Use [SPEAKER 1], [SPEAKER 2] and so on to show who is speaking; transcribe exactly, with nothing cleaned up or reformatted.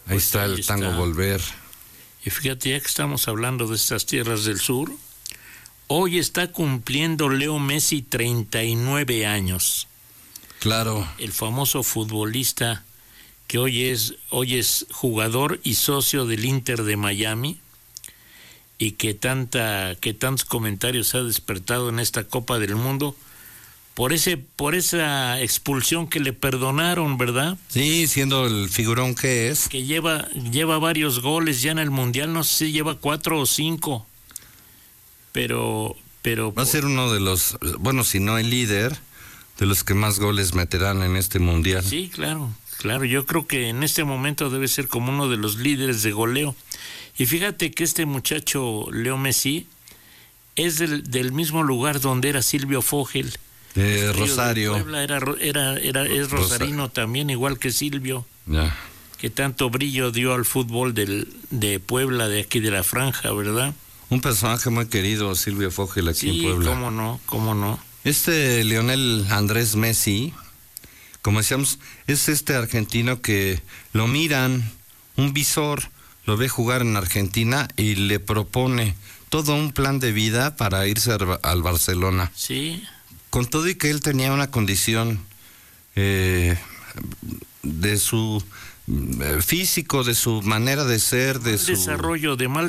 [SPEAKER 1] Ahí pues está ahí el tango está. Volver.
[SPEAKER 2] Y fíjate, ya que estamos hablando de estas tierras del sur, hoy está cumpliendo Leo Messi treinta y nueve años.
[SPEAKER 1] Claro.
[SPEAKER 2] El famoso futbolista que hoy es, hoy es jugador y socio del Inter de Miami, y que tanta, que tantos comentarios ha despertado en esta Copa del Mundo por ese, por esa expulsión que le perdonaron, ¿verdad?
[SPEAKER 1] Sí, siendo el figurón que es.
[SPEAKER 2] Que lleva, lleva varios goles ya en el Mundial, no sé si lleva cuatro o cinco. Pero, pero
[SPEAKER 1] va a ser uno de los, bueno, si no el líder, de los que más goles meterán en este Mundial.
[SPEAKER 2] Sí, claro, claro. Yo creo que en este momento debe ser como uno de los líderes de goleo. Y fíjate que este muchacho, Leo Messi, es del, del mismo lugar donde era Silvio Fogel.
[SPEAKER 1] De Rosario.
[SPEAKER 2] De Puebla, era, era, era, es rosarino Rosa. También, igual que Silvio.
[SPEAKER 1] Ya.
[SPEAKER 2] Que tanto brillo dio al fútbol del, de Puebla, de aquí de la franja, ¿verdad?
[SPEAKER 1] Un personaje muy querido, Silvio Fogel, aquí
[SPEAKER 2] sí,
[SPEAKER 1] en Puebla.
[SPEAKER 2] Sí, cómo no, cómo no.
[SPEAKER 1] Este Lionel Andrés Messi, como decíamos, es este argentino que lo miran, un visor, lo ve jugar en Argentina y le propone todo un plan de vida para irse al Barcelona.
[SPEAKER 2] Sí.
[SPEAKER 1] Con todo y que él tenía una condición eh, de su eh, físico, de su manera de ser, de
[SPEAKER 2] mal
[SPEAKER 1] su
[SPEAKER 2] desarrollo, de mal